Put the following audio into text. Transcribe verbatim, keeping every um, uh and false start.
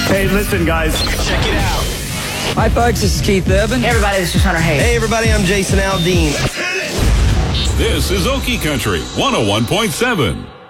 Hey, listen, guys. Check it out. Hi, folks. This is Keith Urban. Hey, everybody. This is Hunter Hayes. Hey, everybody. I'm Jason Aldean. This is Okie Country one oh one point seven.